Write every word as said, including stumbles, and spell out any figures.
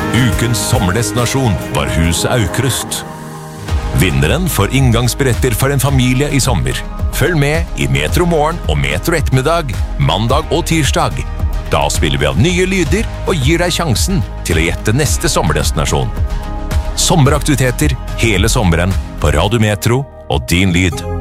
Ukens sommerdestinasjon var Huset Aukrust. Vinneren får inngangsbilletter for en familie i sommer. Følg med i Metro Morgen og Metro Ettermiddag, mandag og tirsdag. Da spiller vi av nye lyder og gir deg sjansen til å gjette neste sommerdestinasjon. Sommeraktiviteter hele sommeren på Radio Metro og Din Lyd.